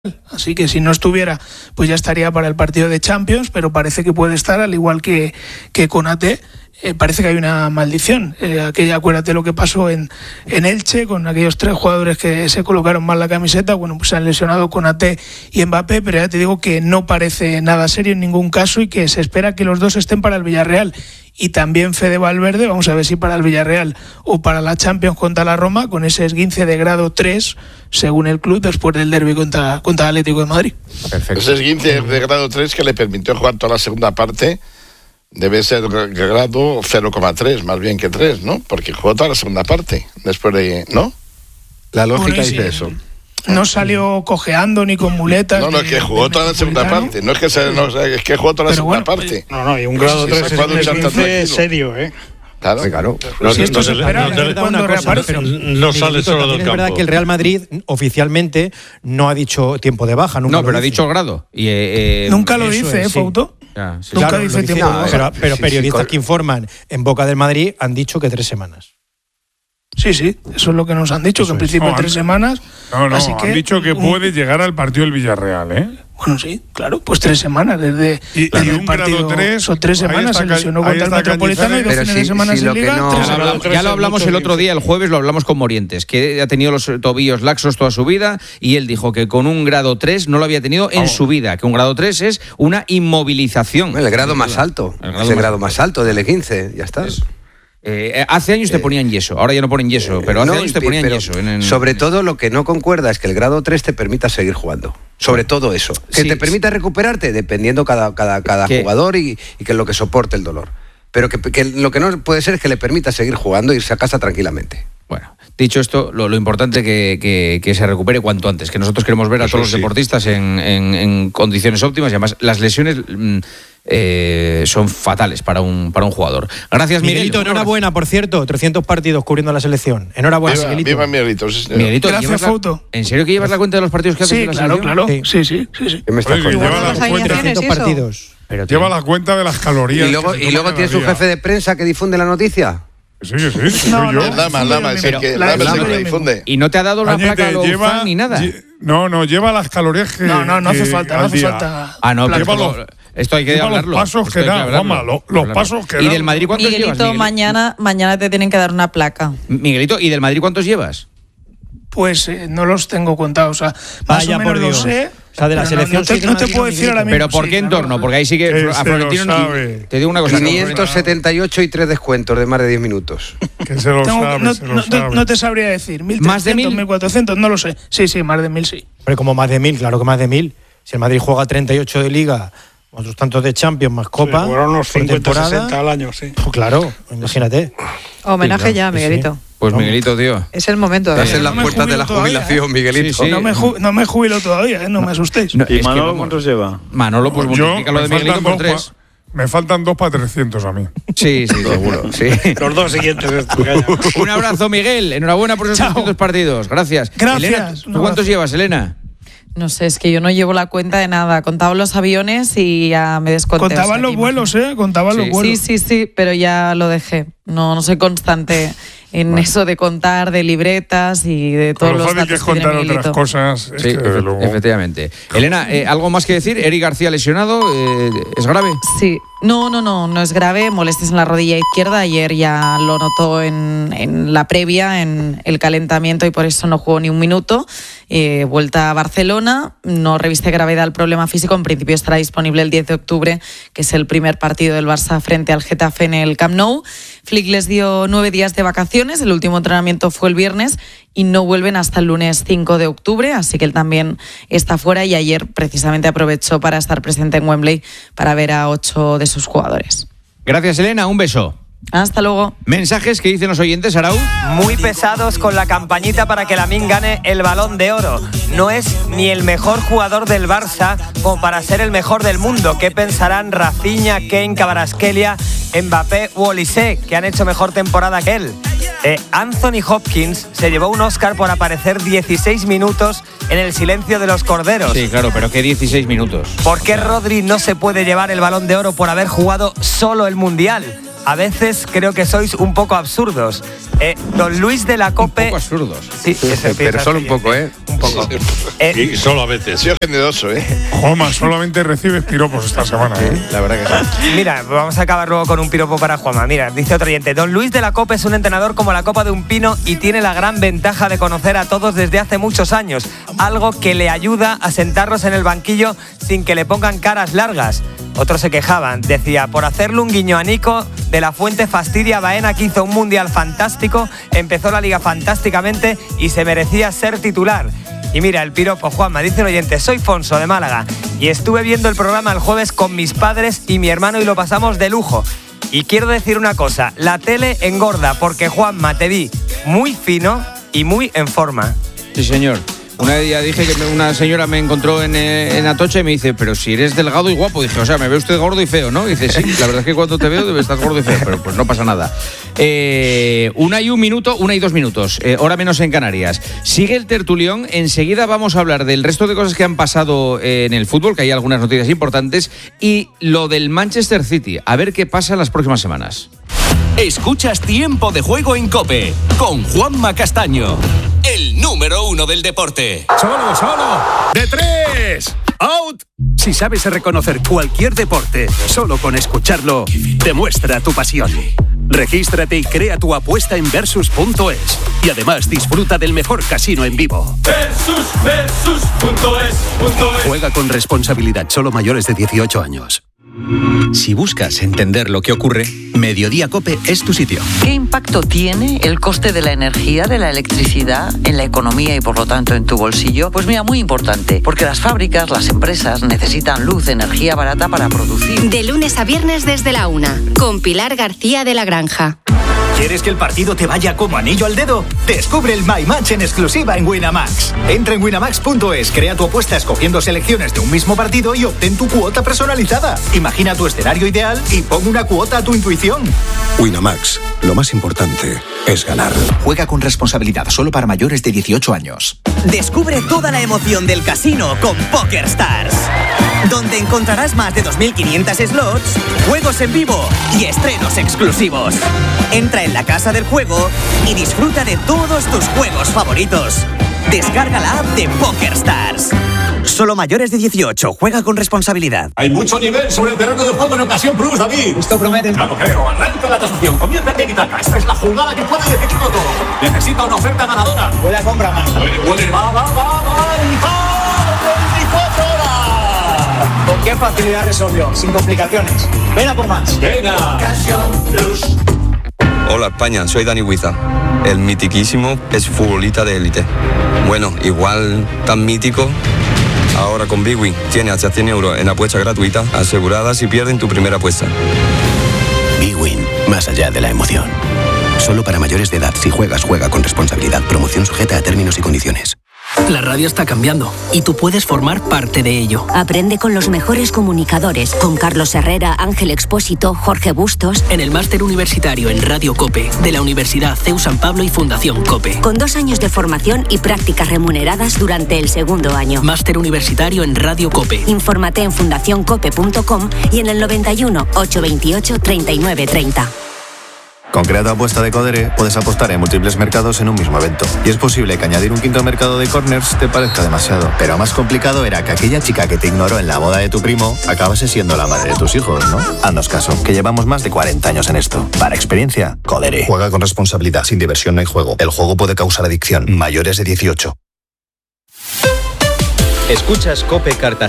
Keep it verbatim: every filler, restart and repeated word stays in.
Así que si no estuviera, pues ya estaría para el partido de Champions, pero parece que puede estar, al igual que, que Konaté. Eh, parece que hay una maldición. Eh, aquella, acuérdate lo que pasó en, en Elche con aquellos tres jugadores que se colocaron mal la camiseta. Bueno, pues se han lesionado Konaté y Mbappé, pero ya te digo que no parece nada serio en ningún caso y que se espera que los dos estén para el Villarreal. Y también Fede Valverde, vamos a ver si para el Villarreal o para la Champions contra la Roma, con ese esguince de grado tres, según el club, después del derbi contra, contra el Atlético de Madrid. Perfecto. Ese esguince de grado tres que le permitió jugar toda la segunda parte debe ser grado cero coma tres, más bien que tres, ¿no? Porque jugó toda la segunda parte, después de... ¿no? La lógica Bueno, sí, dice eso. No salió cojeando ni con muletas. No, no, es que jugó toda la segunda parte. No es que se, no, es que jugó toda la segunda bueno, parte. No, no, y un grado Pues, tres sí, es un esguince serio, ¿eh? Claro, claro. No, si esto no, se no, espera, no, no, cuando no, reaparece. pero no sale solo del es campo. verdad que el Real Madrid oficialmente no ha dicho tiempo de baja. Nunca No, lo pero ha dice. dicho el grado. Y, eh, Nunca lo eso dice, es, ¿eh, sí. Fauto? Ya, sí, Nunca Claro, dice lo dice, tiempo de no, baja. pero, pero Sí, sí, periodistas con- que informan en boca del Madrid han dicho que tres semanas. Sí, sí, eso es lo que nos han dicho, que en principio No, tres han- semanas. No, no, así que, han dicho que un- puede llegar al partido del Villarreal, ¿eh? Bueno, sí, claro, pues tres semanas desde Y- desde y el un grado partido. tres, Son tres ahí semanas, está se Ca- lesionó ahí contra el está Metropolitano y dos Pero fines sí, de semana sí, en lo que Liga. no- tres Ya lo Claro, semanas. hablamos, ya lo hablamos el otro día, el jueves lo hablamos con Morientes, que ha tenido los tobillos laxos toda su vida y él dijo que con un grado tres no lo había tenido en Vamos. su vida, que un grado tres es una inmovilización. El grado más alto. El grado Es el más grado alto. más alto del E quince, ya está. Es- Eh, hace años te ponían yeso, ahora ya no ponen yeso, pero hace No, años te y- ponían pero yeso. En, en- sobre en- todo lo que no concuerda es que el grado tres te permita seguir jugando. Sobre todo eso. Que Sí, te permita recuperarte dependiendo cada, cada, cada Que- jugador y, y que lo que soporte el dolor. Pero que, que lo que no puede ser es que le permita seguir jugando e irse a casa tranquilamente. Bueno, dicho esto, lo, lo importante que, que, que se recupere cuanto antes, que nosotros queremos ver a Eso todos los sí. deportistas en, en- en condiciones óptimas y además las lesiones mm, eh, son fatales para un, para un jugador. Gracias, Miguel. Miguelito, enhorabuena, por cierto, trescientos partidos cubriendo la selección. Enhorabuena, Viva, Miguelito. viva Miguelito, sí, señor. Miguelito, Gracias, ¿llevas la- Fauto. ¿En serio que llevas la cuenta de los partidos que haces Sí, en la claro, selección? claro. Sí. Sí, sí, sí, sí. ¿Qué me estás Oye, contando? lleva la las cuenta, alineaciones. trescientos eso? partidos. Pero lleva tío, la cuenta de las calorías. Y luego, que se y toman luego cada tiene su día. jefe de prensa que difunde la noticia. Sí, sí, sí, soy No, yo. no. El Lama, el Lama, es el que, La- Lama es el la- que difunde. ¿Y no te ha dado la Añete, placa a los lleva- fan ni nada? lle- No, no, lleva las calorías que. No, no, no hace que falta, no al hace día. falta. Ah, no, Lleva pero los- esto hay que lleva los hablarlo. pasos Esto que hay da, hablarlo. Juanma, lo- los Hablarlo. pasos que ¿Y da. del Madrid cuántos llevas, Miguelito, Miguel? mañana, mañana te tienen que dar una placa. Miguelito, ¿y del Madrid cuántos llevas? Pues eh, no los tengo contados. O sea, más Vaya, o menos por lo Dios. sé. O sea, de la pero selección No, no te, sigue no te Madrid, puedo decir ahora mismo. ¿Pero por sí, qué claro. entorno? Porque ahí sí que Ese a lo Florentino sabe. te digo una cosa. quinientos setenta y ocho y tres descuentos de más de diez minutos. Que se lo Tengo- sabe, no, se lo no- sabe. no te sabría decir. ¿Más de mil? mil cuatrocientos, no lo sé. Sí, sí, más de mil, sí. Hombre, como más de mil, claro que más de mil. Si el Madrid juega treinta y ocho de Liga, otros tantos de Champions más Copa, Sí, fueron unos por cincuenta, temporada, sesenta al año, sí. pues claro, imagínate. Homenaje Sí, ya, claro, sí, sí. Miguelito. Pues Miguelito, tío. Es el momento. Estás ¿eh? en las no me puertas de la jubilo todavía, jubilación, Miguelito. Sí, sí. No, me ju- no me jubilo todavía, ¿eh? No me asustéis. No, ¿Y es que Manolo vamos. cuántos lleva? Manolo, pues Yo, multiplica lo me de Miguelito faltan por dos tres. pa- Me faltan dos para trescientos a mí. Sí, sí, seguro. Sí. Los dos siguientes. estos, calla. Un abrazo, Miguel. Enhorabuena por esos Chao. trescientos partidos. Gracias. Gracias. Elena, Un ¿tú cuántos abrazo. llevas, Elena? No sé, es que yo no llevo la cuenta de nada. Contaba los aviones y ya me desconté. o sea, Contaban que los vuelos, ¿eh? Contaban Sí. los Sí, vuelos. sí, sí, pero ya lo dejé. No, no soy constante en eso de contar, de libretas y de Con todos lo los fácil que datos es que tiene contar otras Miguelito. cosas. Es Sí, que, desde efe- luego. efectivamente. Elena, eh, ¿algo más que decir? Eric García lesionado, eh, ¿es grave? Sí, no, no, no, no es grave, molestias en la rodilla izquierda. Ayer ya lo notó en, en la previa, en el calentamiento y por eso no jugó ni un minuto. Eh, vuelta a Barcelona, no reviste gravedad el problema físico. En principio estará disponible el diez de octubre, que es el primer partido del Barça frente al Getafe en el Camp Nou. Flick les dio nueve días de vacaciones, el último entrenamiento fue el viernes y no vuelven hasta el lunes cinco de octubre, así que él también está fuera y ayer precisamente aprovechó para estar presente en Wembley para ver a ocho de sus jugadores. Gracias, Elena. Un beso. Hasta luego. Mensajes que dicen los oyentes, Araúz. Muy pesados con la campañita para que Lamine gane el Balón de Oro. No es ni el mejor jugador del Barça como para ser el mejor del mundo. ¿Qué pensarán Rafinha, Kane, Kvaratskhelia, Mbappé u Olise, que han hecho mejor temporada que él? Eh, Anthony Hopkins se llevó un Oscar por aparecer dieciséis minutos en El silencio de los corderos. Sí, claro, pero que dieciséis minutos. ¿Por qué Rodri no se puede llevar el Balón de Oro por haber jugado solo el Mundial? a veces creo que sois un poco absurdos. Eh, don Luis de la Cope... Un poco absurdos. Sí, ese Pero solo un poco, ¿eh? Un poco. Sí, Eh, Y solo a veces. Ha sido generoso, ¿eh? Juanma, solamente recibes piropos esta semana, ¿eh? La verdad que sí. Mira, vamos a acabar luego con un piropo para Juanma. Mira, dice otro oyente, don Luis de la Cope es un entrenador como la copa de un pino y tiene la gran ventaja de conocer a todos desde hace muchos años, algo que le ayuda a sentarlos en el banquillo sin que le pongan caras largas. Otros se quejaban, decía, por hacerle un guiño a Nico, de la Fuente fastidia a Baena, que hizo un mundial fantástico, empezó la liga fantásticamente y se merecía ser titular. Y mira, el piropo, Juanma, dice el oyente, soy Fonso de Málaga y estuve viendo el programa el jueves con mis padres y mi hermano y lo pasamos de lujo. Y quiero decir una cosa, la tele engorda porque, Juanma, te vi muy fino y muy en forma. Sí, señor. Una vez ya dije que me- una señora me encontró en, eh, en Atocha y me dice, pero si eres delgado y guapo. Dije, o sea, me ve usted gordo y feo, ¿no? Y dice, sí, la verdad es que cuando te veo estás gordo y feo, pero pues no pasa nada. Eh, una y un minuto, una y dos minutos, eh, hora menos en Canarias. Sigue el tertulión, enseguida vamos a hablar del resto de cosas que han pasado eh, en el fútbol, que hay algunas noticias importantes, y lo del Manchester City, a ver qué pasa en las próximas semanas. Escuchas Tiempo de Juego en COPE con Juanma Castaño, el número uno del deporte. Solo, solo. De tres. Out. Si sabes reconocer cualquier deporte, solo con escucharlo, demuestra tu pasión. Regístrate y crea tu apuesta en versus punto es. Y además disfruta del mejor casino en vivo. Versus, versus punto es, punto es. Juega con responsabilidad, solo mayores de dieciocho años. Si buscas entender lo que ocurre, Mediodía COPE es tu sitio. ¿Qué impacto tiene el coste de la energía, de la electricidad, en la economía y por lo tanto en tu bolsillo? Pues mira, muy importante, porque las fábricas, las empresas necesitan luz, energía barata para producir. De lunes a viernes desde la una, con Pilar García de la Granja. ¿Quieres que el partido te vaya como anillo al dedo? Descubre el My Match en exclusiva en Winamax. Entra en winamax punto es, crea tu apuesta escogiendo selecciones de un mismo partido y obtén tu cuota personalizada. Imagina tu escenario ideal y pon una cuota a tu intuición. Winamax, lo más importante es ganar. Juega con responsabilidad, solo para mayores de dieciocho años. Descubre toda la emoción del casino con PokerStars, donde encontrarás más de dos mil quinientos slots, juegos en vivo y estrenos exclusivos. Entra en la casa del juego y disfruta de todos tus juegos favoritos. Descarga la app de PokerStars. Solo mayores de dieciocho. Juega con responsabilidad. Hay mucho nivel sobre el terreno de juego en Ocasión Plus, David. Esto promete. Claro, creo. Arranca la tasación. Comienza el tiki-taka. Esta es la jugada que puede decidirlo todo. Necesita una oferta ganadora. Huele a compra más. Huele, huele. Va, va, va, va. Y va. veinticuatro horas. ¿Con qué facilidad resolvió? Sin complicaciones. Ven a por más. Venga. Ocasión Plus. Hola España, soy Dani Huiza. El mitiquísimo es futbolista de élite. Bueno, igual tan mítico. Ahora con Bwin tiene hasta cien euros en apuesta gratuita asegurada si pierden tu primera apuesta. Bwin, más allá de la emoción. Solo para mayores de edad. Si juegas, juega con responsabilidad. Promoción sujeta a términos y condiciones. La radio está cambiando y tú puedes formar parte de ello. Aprende con los mejores comunicadores, con Carlos Herrera, Ángel Expósito, Jorge Bustos. En el máster universitario en Radio COPE de la Universidad C E U San Pablo y Fundación COPE. Con dos años de formación y prácticas remuneradas durante el segundo año. Máster universitario en Radio COPE. Infórmate en fundación cope punto com y en el noventa y uno, ochocientos veintiocho, treinta y nueve treinta. Con Crea tu apuesta de Codere puedes apostar en múltiples mercados en un mismo evento. Y es posible que añadir un quinto mercado de corners te parezca demasiado. Pero más complicado era que aquella chica que te ignoró en la boda de tu primo acabase siendo la madre de tus hijos, ¿no? Haznos caso, que llevamos más de cuarenta años en esto. Para experiencia, Codere. Juega con responsabilidad, sin diversión no hay juego. El juego puede causar adicción. Mayores de dieciocho. Escuchas COPE Cartagena.